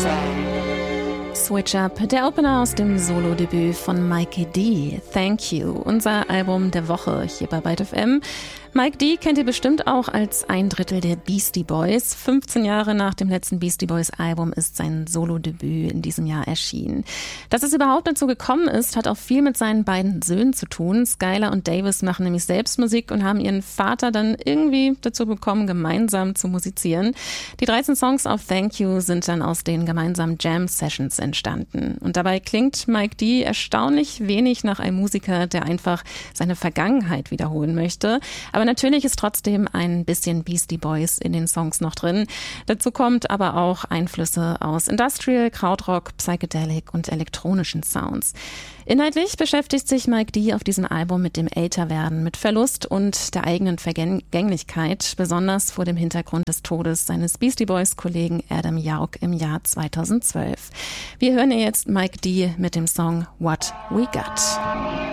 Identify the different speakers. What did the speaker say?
Speaker 1: Switch Up, der Opener aus dem Solo-Debüt von Mikey D. Thank You, unser Album der Woche hier bei Byte FM. Mike D kennt ihr bestimmt auch als ein Drittel der Beastie Boys. 15 Jahre nach dem letzten Beastie Boys Album ist sein Solo-Debüt in diesem Jahr erschienen. Dass es überhaupt dazu gekommen ist, hat auch viel mit seinen beiden Söhnen zu tun. Skylar und Davis machen nämlich selbst Musik und haben ihren Vater dann irgendwie dazu bekommen, gemeinsam zu musizieren. Die 13 Songs auf Thank You sind dann aus den gemeinsamen Jam-Sessions entstanden. Und dabei klingt Mike D erstaunlich wenig nach einem Musiker, der einfach seine Vergangenheit wiederholen möchte. Aber natürlich ist trotzdem ein bisschen Beastie Boys in den Songs noch drin. Dazu kommt aber auch Einflüsse aus Industrial, Krautrock, Psychedelic und elektronischen Sounds. Inhaltlich beschäftigt sich Mike D auf diesem Album mit dem Älterwerden, mit Verlust und der eigenen Vergänglichkeit, besonders vor dem Hintergrund des Todes seines Beastie Boys-Kollegen Adam Yauch im Jahr 2012. Wir hören jetzt Mike D mit dem Song What We Got.